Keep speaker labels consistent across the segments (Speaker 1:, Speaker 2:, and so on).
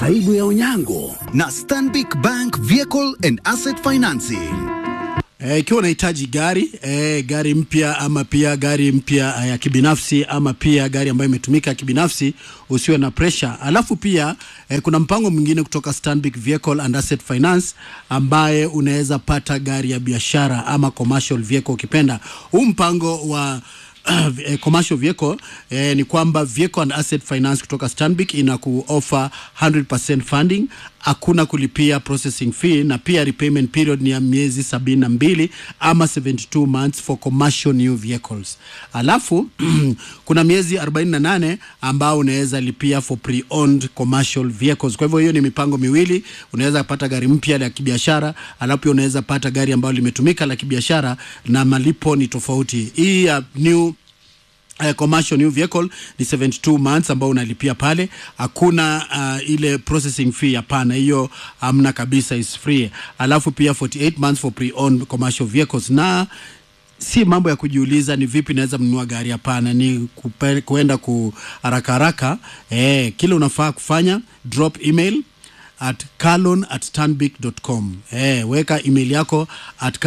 Speaker 1: masaibu ya Onyango
Speaker 2: na Stanbic Bank Vehicle and Asset Financing.
Speaker 3: Ikiwa unahitaji gari mpya ama pia gari mpya ya kibinafsi ama pia gari ambayo imetumika kibinafsi, usiwe na pressure. Alafu pia kuna mpango mwingine kutoka Stanbic Vehicle and Asset Finance ambaye unaweza pata gari ya biashara ama commercial vehicle ukipenda. Huu mpango wa commercial vehicle ni kwamba Vehicle and Asset Finance kutoka Stanbic inaku-offer 100% funding, hakuna kulipia processing fee, na pia repayment period ni ya miezi 72 ama 72 months for commercial new vehicles. Alafu kuna miezi 48 ambao unaweza lipia for pre-owned commercial vehicles. Kwa hivyo hiyo ni mipango miwili, unaweza pata gari mpya la kibiashara, alafu unaweza pata gari ambalo limetumika la kibiashara, na malipo ni tofauti. Hii ya new commercial new vehicle ni 72 months ambao unalipia pale, hakuna ile processing fee, hapana, hiyo hamna kabisa, is free. Alafu pia 48 months for pre-owned commercial vehicles. Na si mambo ya kujiuliza ni vipi naweza mnunua gari, hapana, ni kuenda haraka. Kile unafaa kufanya, drop email at kalon@stanbic.com. Weka email yako at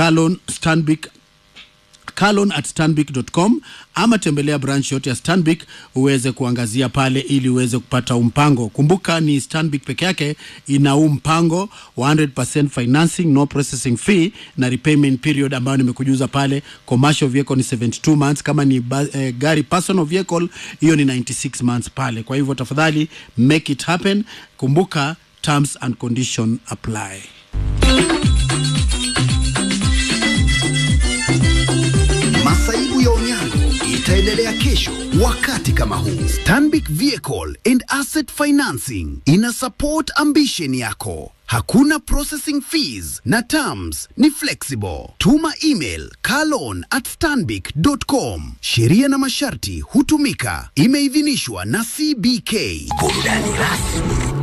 Speaker 3: kalon@stanbic.com ama tembelea branch yote ya Stanbic uweze kuangazia pale ili uweze kupata mpango. Kumbuka ni Stanbic peke yake ina mpango 100% financing, no processing fee, na repayment period ambayo nimekujuza pale. Commercial vehicle ni 72 months, kama ni gari personal vehicle hiyo ni 96 months pale. Kwa hivyo tafadhali make it happen. Kumbuka terms and condition apply.
Speaker 1: Masaibu ya Onyango itaendelea kesho wakati kama huu. Stanbic Vehicle and Asset Financing ina support ambition yako. Hakuna processing fees na terms ni flexible. Tuma email kalon@stanbic.com. Sheria na masharti hutumika. Imeidhinishwa na CBK. Burudani rasmi.